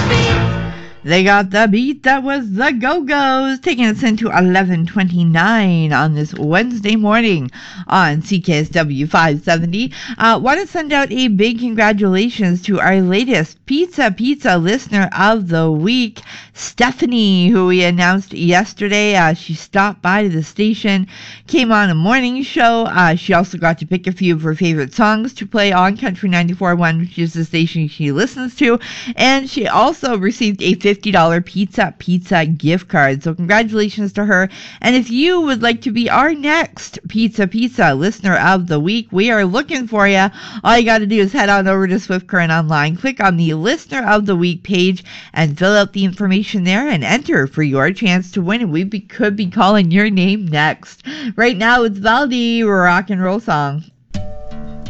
They got the beat. That was the Go-Go's, taking us into 11:29 on this Wednesday morning on CKSW 570. Want to send out a big congratulations to our latest Pizza listener of the week, Stephanie, who we announced yesterday. She stopped by to the station, came on a morning show. She also got to pick a few of her favorite songs to play on Country 94.1, which is the station she listens to, and she also received a $50 pizza gift card. So congratulations to her. And if you would like to be our next Pizza listener of the week, we are looking for you. All you got to do is head on over to Swift Current Online, click on the Listener of the Week page, and fill out the information there and enter for your chance to win. And we could be calling your name next. Right now, it's Valdi, rock and roll song.